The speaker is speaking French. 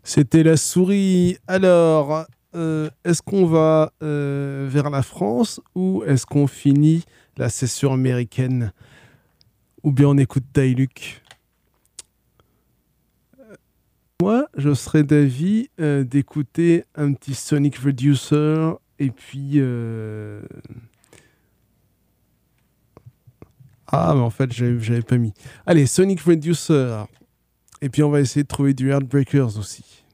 C'était la souris. Alors, est-ce qu'on va vers la France ou est-ce qu'on finit la session américaine? Ou bien on écoute Luke? Moi, je serais d'avis d'écouter un petit Sonic Reducer et puis... Ah, mais en fait, j'avais pas mis. Allez, Sonic Reducer. Et puis on va essayer de trouver du Heartbreakers aussi.